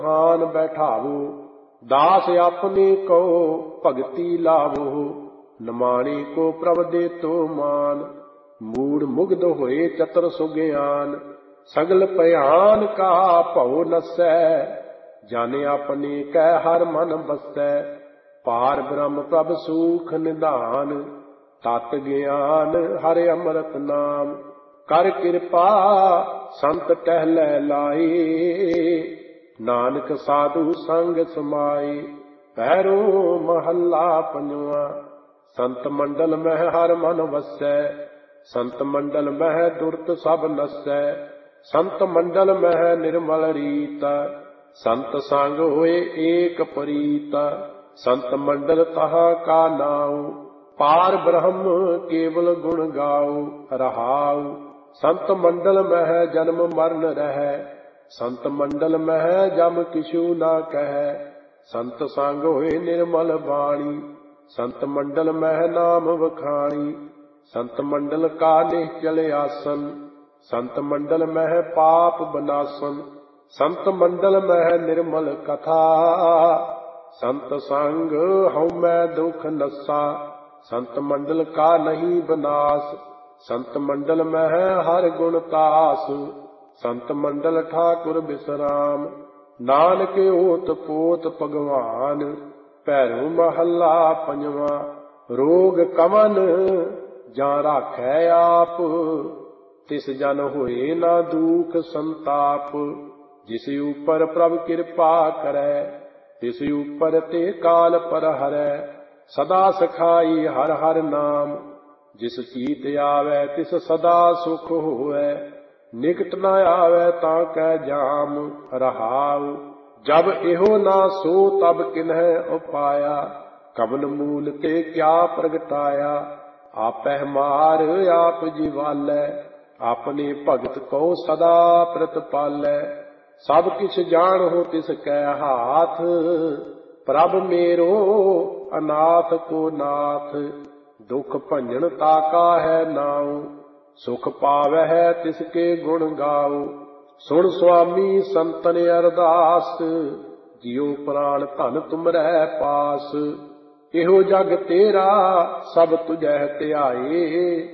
हान बैठावो, दास अपने को भगति लावो। नमाणे को प्रभ दे तो मान, मूड मुग्ध होए चतर सुज्ञान। सगल भयान का भव नसै, जाने अपने कै हर मन बसै। पार ब्रह्म प्रभ सूख निधान, तत् ज्ञान हरि अमृत नाम। कर कृपा संत टहलै लाए, नानक साधु संग समाए। पैरो महला पंजवा, संत मंडल मह हर मन वसै। संत मंडल मह दुर्त सब नसै, संत मंडल मह निर्मल रीत। संत संग होए एक प्रीत, संत मंडल तहाँ का नाउ। पार ब्रह्म केवल गुण गाओ रहाउ। संत मंडल मह जन्म मरण रहै, संत मंडल मह जम किछु न कहै। संत संग होए निर्मल बाणी, संत मंडल मह नाम वखाणी। संत मंडल का निश्चल आसन, संत मंडल मह पाप बनासन। संत मंडल मह निर्मल कथा, संत संग हउमै दुख नसा। संत मंडल का नहीं बनास, संत मंडल मह हर गुण तास। संत मंडल ठाकुर विश्राम, नानक ओत पोत भगवान। भैरो महला पंजवा, रोग कवन जां राखै आप। तिस जन होए ना दुख संताप, जिस ऊपर प्रभ कृपा करै। तिस ऊपर ते काल पर हरै, सदा सखाई हर हर नाम। जिस चीत आवै तिस सदा सुख होवै, निकट न आवै तां कै जाम रहाउ। जब एहो ना सो तब किन्है उपाया, कवन मूल ते क्या प्रगटाया। आपै मार आप जिवालै, अपने भगत को सदा प्रतिपालै। सब किछ जान तिस कै हाथ, प्रभ मेरो अनाथ को नाथ। दुख भंजन ताका है नाउ, सुख पावै तिसके गुण गाओ। सुन स्वामी संतन अरदास, जियो प्राण धन तुमरै पास। एहो जग तेरा सब तुझै ध्याए,